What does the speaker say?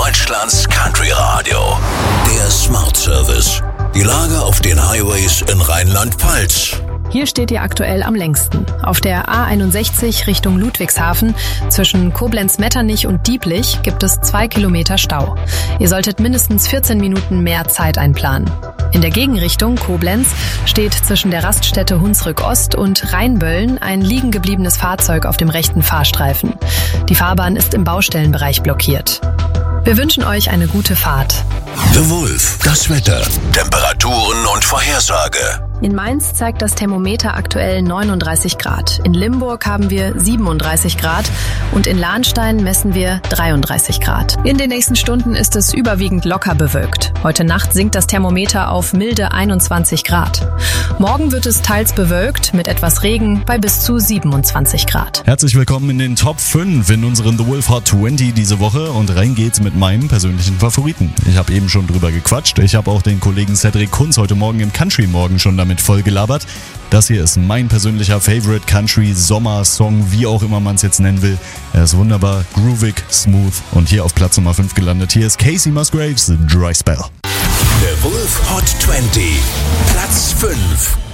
Deutschlands Country Radio. Der Smart Service. Die Lage auf den Highways in Rheinland-Pfalz. Hier steht ihr aktuell am längsten. Auf der A61 Richtung Ludwigshafen zwischen Koblenz-Metternich und Dieblich gibt es 2 Kilometer Stau. Ihr solltet mindestens 14 Minuten mehr Zeit einplanen. In der Gegenrichtung Koblenz steht zwischen der Raststätte Hunsrück Ost und Rheinböllen ein liegen gebliebenes Fahrzeug auf dem rechten Fahrstreifen. Die Fahrbahn ist im Baustellenbereich blockiert. Wir wünschen euch eine gute Fahrt. The Wolf, das Wetter, Temperaturen und Vorhersage. In Mainz zeigt das Thermometer aktuell 39 Grad. In Limburg haben wir 37 Grad und in Lahnstein messen wir 33 Grad. In den nächsten Stunden ist es überwiegend locker bewölkt. Heute Nacht sinkt das Thermometer auf milde 21 Grad. Morgen wird es teils bewölkt mit etwas Regen bei bis zu 27 Grad. Herzlich willkommen in den Top 5 in unseren The Wolf Hot 20 diese Woche und rein geht's mit meinem persönlichen Favoriten. Ich habe eben schon drüber gequatscht. Ich habe auch den Kollegen Cedric Kunz heute Morgen im Country Morgen schon damit voll gelabert. Das hier ist mein persönlicher Favorite Country Sommer-Song, wie auch immer man es jetzt nennen will. Er ist wunderbar, groovig, smooth und hier auf Platz Nummer 5 gelandet. Hier ist Casey Musgraves, Dry Spell. The Wolf Hot 20, Platz 5.